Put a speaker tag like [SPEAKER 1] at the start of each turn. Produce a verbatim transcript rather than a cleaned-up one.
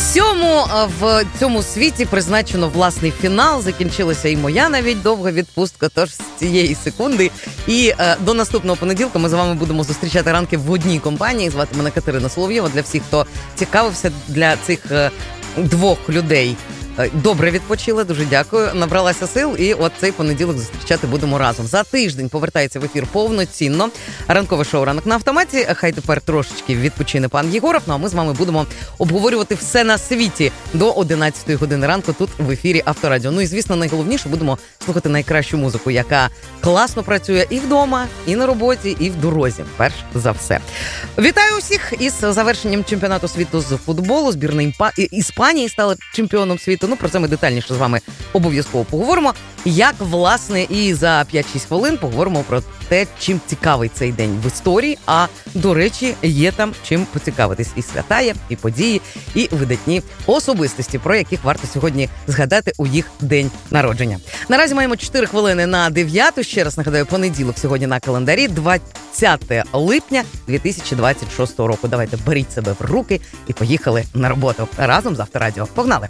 [SPEAKER 1] Всьому в цьому світі призначено власний фінал. Закінчилася і моя навіть довга відпустка, тож з цієї секунди. І е, до наступного понеділка ми з вами будемо зустрічати ранки в одній компанії. Звати мене Катерина Соловйова. Для всіх, хто цікавився, для цих е, двох людей добре відпочила, дуже дякую. Набралася сил, і от цей понеділок зустрічати будемо разом. За тиждень повертається в ефір повноцінно ранкове шоу «Ранок на автоматі». Хай тепер трошечки відпочине пан Єгоров. Ну а ми з вами будемо обговорювати все на світі до одинадцятої години ранку тут в ефірі Авторадіо. Ну і, звісно, найголовніше, будемо слухати найкращу музику, яка класно працює і вдома, і на роботі, і в дорозі. Перш за все. Вітаю усіх із завершенням чемпіонату світу з футболу. Збірна Імпа... Іспанії стала чемпіоном світу. Ну, про це ми детальніше з вами обов'язково поговоримо. Як, власне, і за п'ять-шість хвилин поговоримо про те, чим цікавий цей день в історії. А, до речі, є там чим поцікавитись. І свята є, і події, і видатні особистості, про яких варто сьогодні згадати у їх день народження. Наразі маємо чотири хвилини на дев'яту. Ще раз нагадаю, понеділок сьогодні на календарі, двадцяте липня дві тисячі двадцять шостого року. Давайте беріть себе в руки і поїхали на роботу разом з Авторадіо. Погнали!